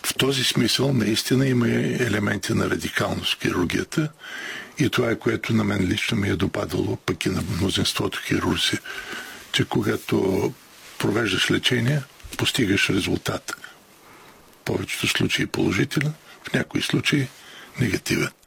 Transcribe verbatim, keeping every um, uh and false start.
В този смисъл наистина има елементи на радикалност в хирургията и това е, което на мен лично ми е допадало, пък и на мнозинството хирурзи, че когато провеждаш лечение, постигаш резултат. В повечето случаи положителен, в някои случаи негативен.